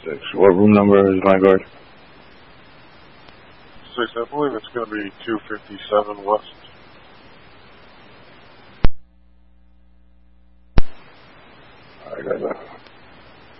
6. What room number is Vanguard? 6. I believe it's going to be 257 West. I got that.